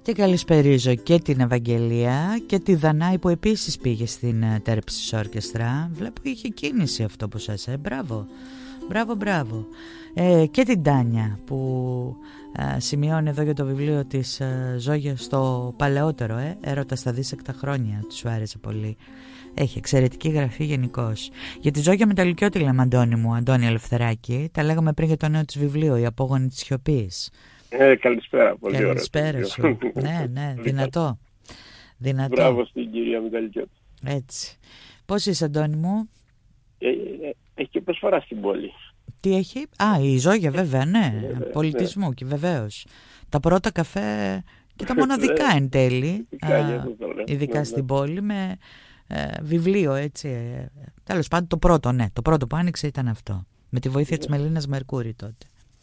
Και καλησπερίζω και την Ευαγγελία και τη Δανάη που επίσης πήγε στην Τέρψης Όρκεστρα. Βλέπω είχε κίνηση αυτό που σας μπράβο. Μπράβο. Και την Τάνια που σημειώνει εδώ για το βιβλίο της Ζόγια στο παλαιότερο έρωτα στα δίσεκτα χρόνια. Του άρεσε πολύ. Έχει εξαιρετική γραφή γενικώς. Για τη Ζόγια Μεταλλικιώτη λέμε, Αντώνη μου, Αντώνη Ελευθεράκη. Τα λέγαμε πριν για το νέο της βιβλίο, «Η απόγονη της σιωπής». Καλησπέρα, πολύ ωραία. Καλησπέρα σου. Ναι, δυνατό. Μπράβο στην κυρία Μεταλλικιώτη. Έτσι. Πώς είσαι, Αντώνη μου? Έχει και προσφορά στην πόλη. Τι έχει? Η Ζόγια βέβαια, ναι. Πολιτισμού και βεβαίως. Τα πρώτα καφέ και τα μοναδικά εν τέλει, ειδικά στην πόλη, με βιβλίο, έτσι. Τέλος πάντων το πρώτο που άνοιξε ήταν αυτό. Με τη βοήθεια της Μελίνας Μερκούρη τότε.